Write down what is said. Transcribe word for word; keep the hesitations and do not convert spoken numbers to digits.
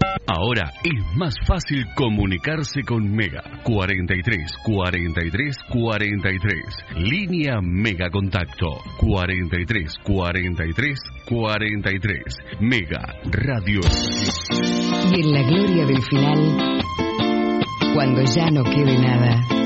Ahora es más fácil comunicarse con Mega. cuarenta y tres, cuarenta y tres, cuarenta y tres. Línea Mega Contacto. cuarenta y tres, cuarenta y tres, cuarenta y tres. Mega Radio. Y en la gloria del final, cuando ya no quede nada,